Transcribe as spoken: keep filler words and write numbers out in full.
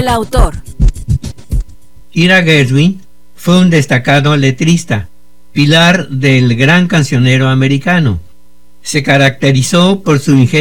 El autor. Ira Gershwin fue un destacado letrista, pilar del gran cancionero americano. Se caracterizó por su ingenio